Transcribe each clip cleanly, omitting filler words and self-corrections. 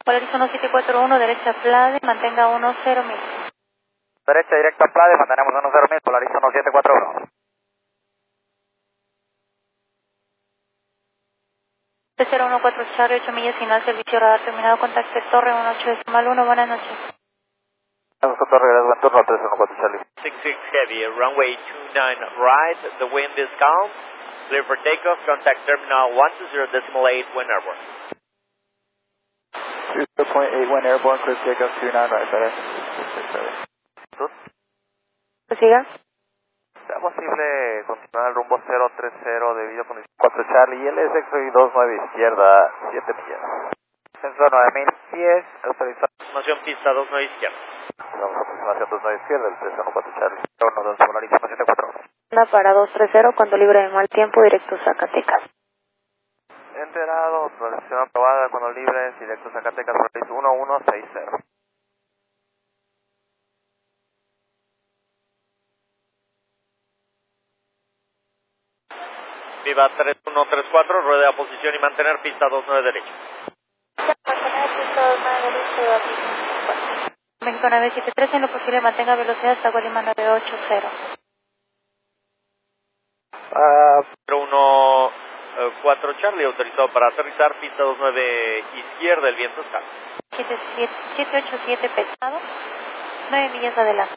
Polaris 1741, derecha Plade, mantenga 10.000. Derecha directa Plade, mantenemos 10.000, Polaris 1741. 3014 Charlie, 8 millas, final, servicio radar terminado, contacto Torre 18.1, buenas noches. Torre, gracias, buen turno, 314 Charlie. 66 Heavy, runway 29 right, the wind is calm, clear for takeoff, contact terminal 120.8 when airborne. 2.8 when airborne, clear takeoff 29 right, FedEx. ¿Siga? ¿Será posible continuar el rumbo 030 debido a condición 4 Charlie y LSX 29 izquierda, 7 millas? Sensor 9000 pies, autorizado. Aproximación pista 29 izquierda. Vamos a aproximación 29 izquierda, el 314 Charlie. Nos dan Polaris 1741. Anda para 230, cuando libre de mal tiempo, directo Zacatecas. Enterado, producción aprobada, cuando libre, directo Zacatecas, Polaris 1160. Viva 3134, rueda a posición y mantener pista 29 derecha. México 973, en lo posible mantenga velocidad hasta Gualima 980. 014 Charlie, autorizado para aterrizar, pista 29 izquierda, el viento está. 787 pesado, 9 millas adelante.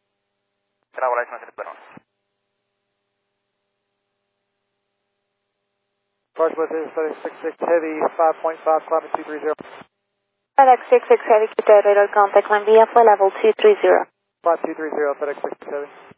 Charge with is 66 Heavy, 5.5, climb 230. FedEx 66 Heavy, keep the radar contact line via for level 230. 5230, FedEx 66 Heavy.